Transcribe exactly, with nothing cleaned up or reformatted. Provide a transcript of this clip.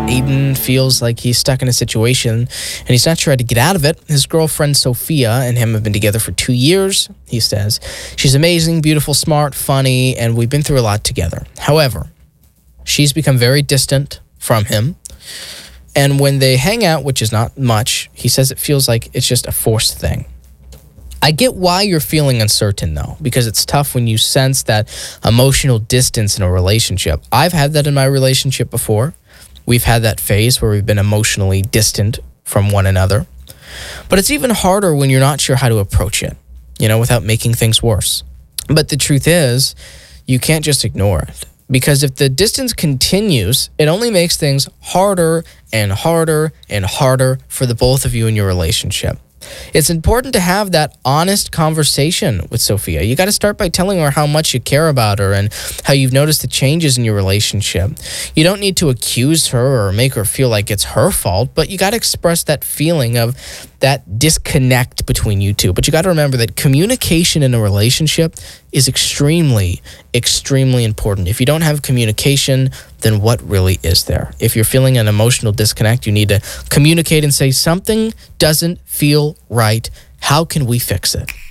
Aiden feels like he's stuck in a situation and he's not sure how to get out of it. His girlfriend Sophia and him have been together for two years, he says. She's amazing, beautiful, smart, funny, and we've been through a lot together. However, she's become very distant from him. And when they hang out, which is not much, he says it feels like it's just a forced thing. I get why you're feeling uncertain, though, because it's tough when you sense that emotional distance in a relationship. I've had that in my relationship before. We've had that phase where we've been emotionally distant from one another. But it's even harder when you're not sure how to approach it, you know, without making things worse. But the truth is, you can't just ignore it. Because if the distance continues, it only makes things harder and harder and harder for the both of you in your relationship. It's important to have that honest conversation with Sophia. You got to start by telling her how much you care about her and how you've noticed the changes in your relationship. You don't need to accuse her or make her feel like it's her fault, but you got to express that feeling of that disconnect between you two. But you got to remember that communication in a relationship is extremely, extremely important. If you don't have communication, then what really is there? If you're feeling an emotional disconnect, you need to communicate and say something doesn't feel right. How can we fix it?